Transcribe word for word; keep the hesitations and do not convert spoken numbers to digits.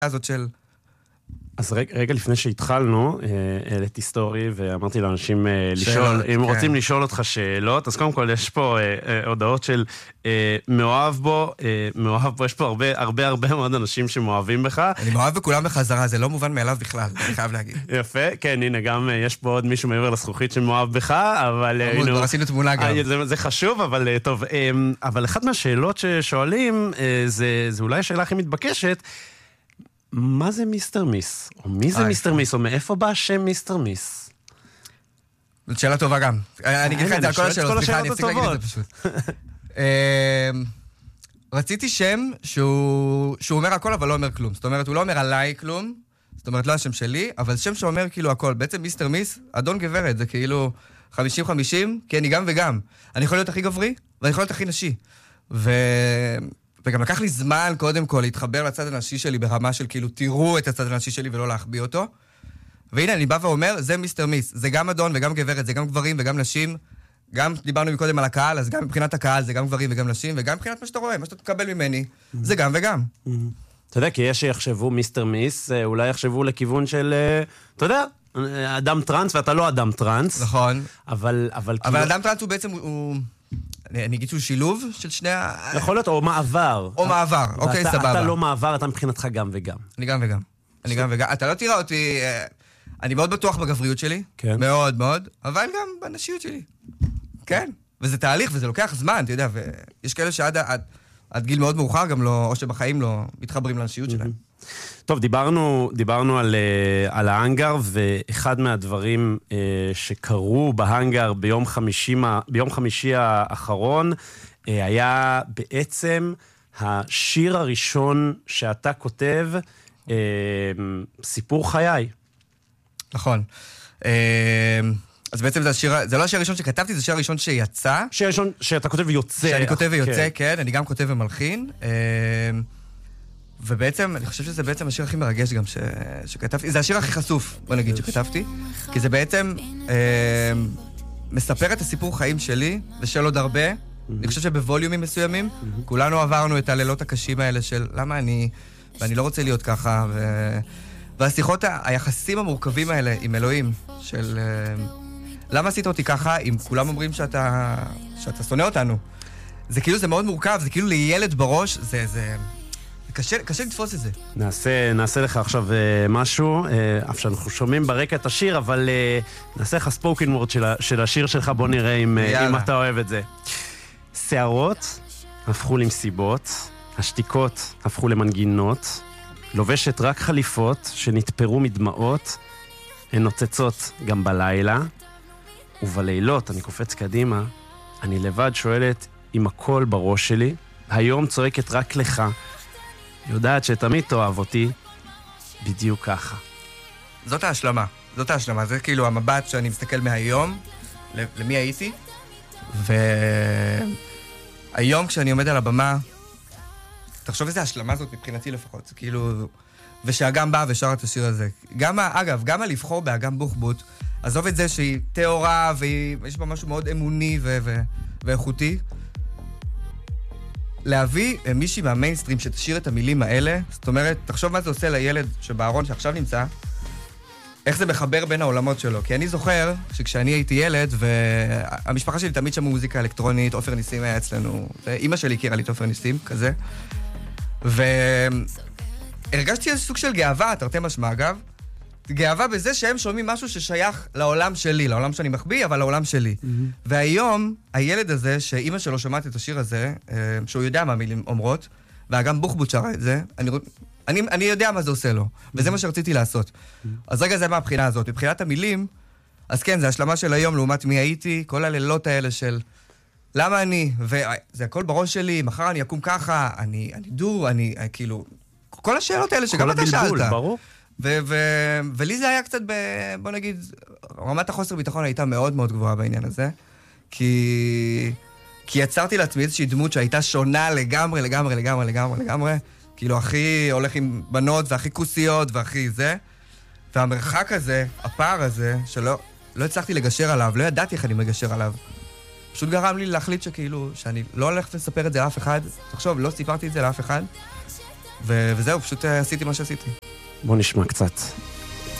הזאת של... אז רגע, רגע לפני שהתחלנו, העליתי סטורי ואמרתי לאנשים לשאול, אם רוצים לשאול אותך שאלות, אז קודם כל יש פה הודעות של מאוהב בו, מאוהב בו, יש פה הרבה הרבה הרבה מאוד אנשים שמאוהבים בך. אני מאוהב בכולם בחזרה, זה לא מובן מאליו בכלל, אני חייב להגיד. יפה, כן, הנה, גם יש פה עוד מישהו מעבר לזכוכית שמאוהב בך, אבל... כבר עשינו תמונה גם. זה חשוב, אבל טוב. אבל אחת מהשאלות ששואלים, זה אולי השאלה הכי מתבקשת, מה זה מיסטר מיס? או מי זה מיסטר מיס? או מאיפה בא השם מיסטר מיס? זאת שאלה טובה גם. אני אגיד לך את זה על כל השאלות. סליחה, אני אפסיק להגיד את זה פשוט. רציתי שם שהוא אומר הכל, אבל לא אומר כלום. זאת אומרת, הוא לא אומר עליי כלום. זאת אומרת, לא השם שלי, אבל שם שאומר כאילו הכל. בעצם מיסטר מיס, אדון גברת, זה כאילו חמישים חמישים, כי אני גם וגם. אני יכול להיות הכי גברי, ואני יכול להיות הכי נשי. ו... וגם לקח לי זמן, קודם כל, להתחבר לצד הנשי שלי ברמה של כאילו, תראו את הצד הנשי שלי ולא להחביא אותו. והנה, אני בא ואומר, זה מיסטר מיס. זה גם אדון וגם גברת, זה גם גברים וגם נשים. גם דיברנו מקודם על הקהל, אז גם מבחינת הקהל זה גם גברים וגם נשים, וגם מבחינת מה שאתה רואה, מה שאתה תקבל ממני, זה גם וגם. אתה יודע, כי יש שיחשבו מיסטר מיס, אולי יחשבו לכיוון של, אתה יודע, אדם טרנס, ואתה לא אדם טרנס. נכון. אבל, אבל, אבל אדם טרנס הוא בעצם, הוא... אני אגיד שהוא שילוב של שני ה... יכול להיות, או מעבר. או מעבר, אוקיי, סבבה. אתה לא מעבר, אתה מבחינתך גם וגם. אני גם וגם. אני גם וגם. אתה לא תראה אותי... אני מאוד בטוח בגבריות שלי. כן. מאוד מאוד, אבל גם בנשיות שלי. כן. וזה תהליך, וזה לוקח זמן, אתה יודע, ויש כאלה שעד עד גיל מאוד מאוחר גם לא, או שבחיים לא מתחברים לנשיות שלהם. טוב, דיברנו, דיברנו על, על ההנגר, ואחד מהדברים שקרו בהנגר ביום חמישי, ביום חמישי האחרון, היה בעצם השיר הראשון שאתה כותב, סיפור חיי. נכון. אז בעצם זה השיר, זה לא השיר הראשון שכתבתי, זה השיר הראשון שיצא. שיר הראשון שאתה כותב ויוצא. שאני כותב ויוצא, כן, אני גם כותב ומלחין. ובעצם, אני חושב שזה בעצם השיר הכי מרגש גם ש... שכתבתי. זה השיר הכי חשוף, בוא נגיד, שכתבתי. כי זה בעצם אה, מספר את הסיפור חיים שלי, ושל עוד הרבה. Mm-hmm. אני חושב שבווליומים מסוימים, mm-hmm. כולנו עברנו את הלילות הקשים האלה של למה אני, ואני לא רוצה להיות ככה. ו... והשיחות, היחסים המורכבים האלה עם אלוהים, של אה, למה עשית אותי ככה, אם כולם אומרים שאתה, שאתה שונא אותנו. זה כאילו, זה מאוד מורכב, זה כאילו לילד בראש, זה... זה... קשה, קשה לתפוס את זה. נעשה, נעשה לך עכשיו uh, משהו, uh, אף שאנחנו שומעים ברקע את השיר, אבל uh, נעשה לך ספוקן וורד של, של השיר שלך, בוא נראה אם, uh, אם אתה אוהב את זה. שערות הפכו למסיבות, השתיקות הפכו למנגינות, לובשת רק חליפות שנתפרו מדמעות, הן נוצצות גם בלילה, ובלילות, אני קופץ קדימה, אני לבד שואלת אם הכל בראש שלי, היום צועקת רק לך, יודעת שתמיד תאהב אותי, בדיוק ככה. זאת ההשלמה, זאת ההשלמה, זה כאילו המבט שאני מסתכל מהיום, למי הייתי, והיום כשאני עומד על הבמה, תחשוב איזה השלמה זאת מבחינתי לפחות, זה כאילו, ושאגם בא ושר את השיר הזה. גם, אגב, גם הלבחור באגם בוחבוט, עזוב את זה שהיא תיאורה, ויש בה משהו מאוד אמוני ו- ו- ואיכותי, להביא מישהי מהמיינסטרים שתשאיר את המילים האלה, זאת אומרת, תחשוב מה זה עושה לילד שבארון שעכשיו נמצא, איך זה מחבר בין העולמות שלו. כי אני זוכר שכשאני הייתי ילד, והמשפחה שלי תמיד שמעו מוזיקה אלקטרונית, עופר ניסים היה אצלנו, ואמא שלי הכירה לי את עופר ניסים, כזה. והרגשתי איזה סוג של גאווה, תרתי משמע אגב, גאווה בזה שהם שומעים משהו ששייך לעולם שלי, לעולם שאני מחביא, אבל לעולם שלי. Mm-hmm. והיום, הילד הזה, שאמא שלו שומעת את השיר הזה, שהוא יודע מה מילים אומרות, וגם בוחבוט שרה את זה, אני, אני, אני יודע מה זה עושה לו, mm-hmm. וזה מה שרציתי לעשות. Mm-hmm. אז רגע, זה מהבחינה הזאת. מבחינת המילים, אז כן, זה השלמה של היום, לעומת מי הייתי, כל הלילות האלה של למה אני, וזה הכל בראש שלי, מחר אני אקום ככה, אני, אני דו, אני, כאילו, כל השאלות האלה שגם אתה שאלת. ברור. ו- ו- ולי זה היה קצת, ב- בוא נגיד, רמת החוסר ביטחון הייתה מאוד מאוד גבוהה בעניין הזה, כי, כי יצרתי לעצמי איזושהי דמות שהייתה שונה לגמרי, לגמרי, לגמרי, לגמרי, לגמרי, כאילו הכי הולך עם בנות והכי כוסיות והכי זה, והמרחק הזה, הפער הזה, שלא לא הצלחתי לגשר עליו, לא ידעתי איך אני מגשר עליו, פשוט גרם לי להחליט שכאילו, שאני לא הולך לספר את זה לאף אחד, תחשוב, לא סיפרתי את זה לאף אחד, ו- וזהו, פשוט עשיתי מה שעשיתי. בוא נשמע קצת.